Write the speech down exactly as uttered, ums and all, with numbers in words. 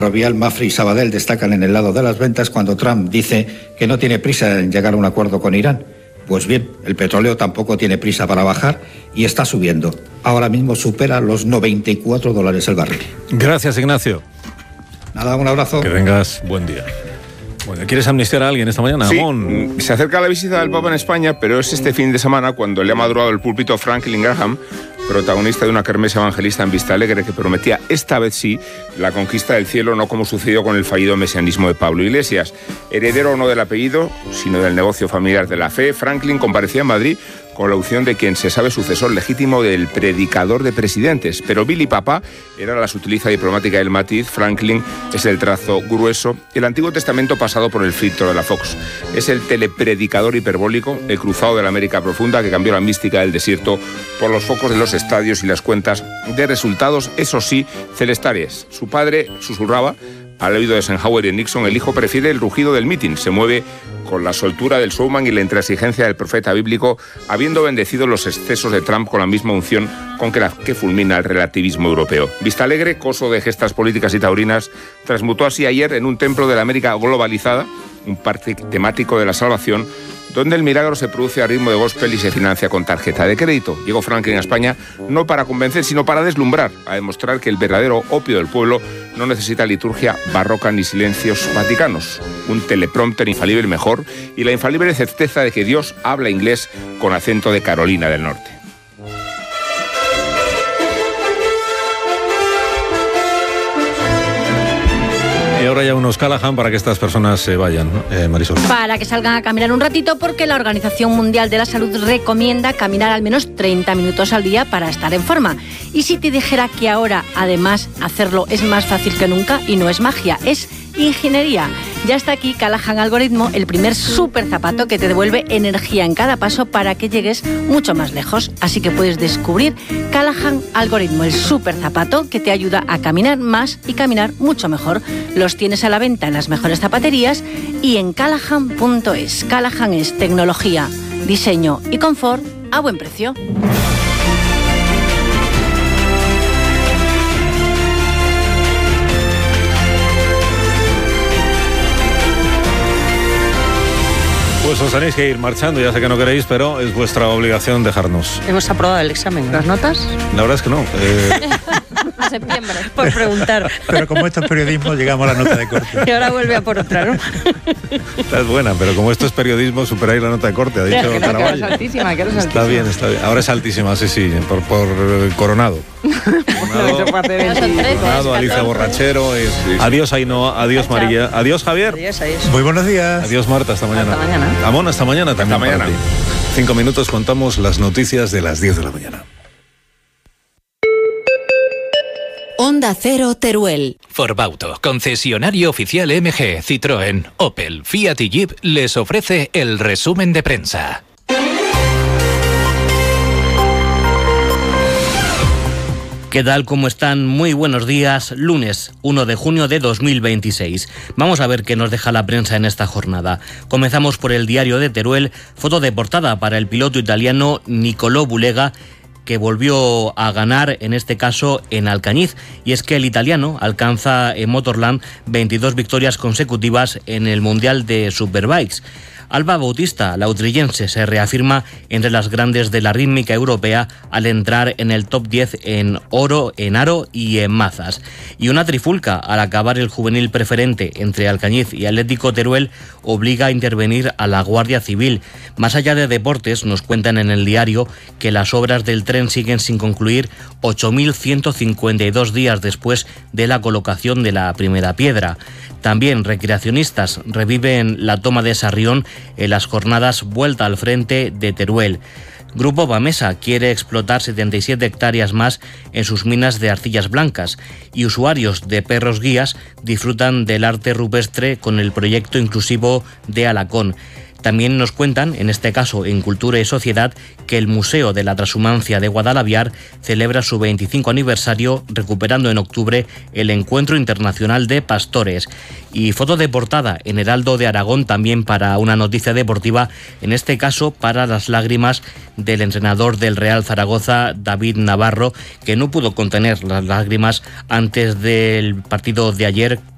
Ferrovial, Mafre y Sabadell destacan en el lado de las ventas cuando Trump dice que no tiene prisa en llegar a un acuerdo con Irán. Pues bien, el petróleo tampoco tiene prisa para bajar y está subiendo. Ahora mismo supera los noventa y cuatro dólares el barril. Gracias, Ignacio. Nada, un abrazo. Que tengas buen día. Bueno, ¿quieres amnistiar a alguien esta mañana, Sí, Amón? se acerca la visita del Papa en España, pero es este fin de semana cuando le ha madurado el púlpito Franklin Graham, protagonista de una kermés evangelista en Vistalegre que prometía esta vez sí la conquista del cielo, no como sucedió con el fallido mesianismo de Pablo Iglesias. Heredero no del apellido, sino del negocio familiar de la fe, Franklin comparecía en Madrid con la unción de quien se sabe sucesor legítimo del predicador de presidentes. Pero Billy Papa era la sutileza diplomática del matiz, Franklin es el trazo grueso, el Antiguo Testamento pasado por el filtro de la Fox. Es el telepredicador hiperbólico, el cruzado de la América profunda que cambió la mística del desierto por los focos de los estadios y las cuentas de resultados, eso sí, celestares. Su padre susurraba al oído de Eisenhower y Nixon: el hijo prefiere el rugido del mitin, se mueve con la soltura del showman y la intransigencia del profeta bíblico, habiendo bendecido los excesos de Trump con la misma unción con que la que fulmina el relativismo europeo. Vistalegre, coso de gestas políticas y taurinas, transmutó así ayer en un templo de la América globalizada, un parque temático de la salvación, donde el milagro se produce a ritmo de gospel y se financia con tarjeta de crédito. Llegó Franklin a España no para convencer, sino para deslumbrar, a demostrar que el verdadero opio del pueblo no necesita liturgia barroca ni silencios vaticanos. Un teleprompter infalible mejor y la infalible certeza de que Dios habla inglés con acento de Carolina del Norte. Y ahora ya unos Callahan para que estas personas se vayan, ¿no? eh, Marisol. Para que salgan a caminar un ratito, porque la Organización Mundial de la Salud recomienda caminar al menos treinta minutos al día para estar en forma. Y si te dijera que ahora, además, hacerlo es más fácil que nunca, y no es magia, es ingeniería. Ya está aquí Callahan Algoritmo, el primer súper zapato que te devuelve energía en cada paso para que llegues mucho más lejos. Así que puedes descubrir Callahan Algoritmo, el súper zapato que te ayuda a caminar más y caminar mucho mejor. Los tienes a la venta en las mejores zapaterías y en callahan punto es. Callahan es tecnología, diseño y confort a buen precio. Pues os tenéis que ir marchando, ya sé que no queréis, pero es vuestra obligación dejarnos. Hemos aprobado el examen. ¿Las notas? La verdad es que no. Eh... A septiembre, por preguntar. Pero como esto es periodismo, llegamos a la nota de corte. Y ahora vuelve a por otra, ¿no? Esta es buena, pero como esto es periodismo, superáis la nota de corte, ha dicho que no, Caraballo. que es altísima, que es altísima. Está bien, está bien. Ahora es altísima, sí, sí, por, por Coronado. Coronado, Coronado, Alicia Borrachero. Es... Sí, sí. Adiós, Ainhoa, adiós, chao, María. Chao. Adiós, Javier. Adiós, adiós. Muy buenos días. Adiós, Marta, hasta mañana. Hasta mañana. Amón, hasta mañana también. Hasta mañana. Cinco minutos contamos las noticias de las diez de la mañana. Onda Cero Teruel. Forbauto, concesionario oficial M G, Citroën, Opel, Fiat y Jeep, les ofrece el resumen de prensa. ¿Qué tal? ¿Cómo están? Muy buenos días. Lunes uno de junio de dos mil veintiséis. Vamos a ver qué nos deja la prensa en esta jornada. Comenzamos por el diario de Teruel, foto de portada para el piloto italiano Nicolò Bulega, que volvió a ganar, en este caso en Alcañiz, y es que el italiano alcanza en Motorland veintidós victorias consecutivas en el Mundial de Superbikes. Alba Bautista, la utrillense, se reafirma entre las grandes de la rítmica europea al entrar en el top diez en oro, en aro y en mazas. Y una trifulca al acabar el juvenil preferente entre Alcañiz y Atlético Teruel obliga a intervenir a la Guardia Civil. Más allá de deportes, nos cuentan en el diario que las obras del tren siguen sin concluir ocho mil ciento cincuenta y dos días después de la colocación de la primera piedra. También recreacionistas reviven la toma de Sarrión en las jornadas Vuelta al Frente de Teruel. Grupo Bamesa quiere explotar setenta y siete hectáreas más en sus minas de arcillas blancas y usuarios de perros guías disfrutan del arte rupestre con el proyecto inclusivo de Alacón. También nos cuentan, en este caso en Cultura y Sociedad, que el Museo de la Transhumancia de Guadalaviar celebra su veinticinco aniversario recuperando en octubre el Encuentro Internacional de Pastores. Y foto de portada en Heraldo de Aragón también para una noticia deportiva, en este caso para las lágrimas del entrenador del Real Zaragoza, David Navarro, que no pudo contener las lágrimas antes del partido de ayer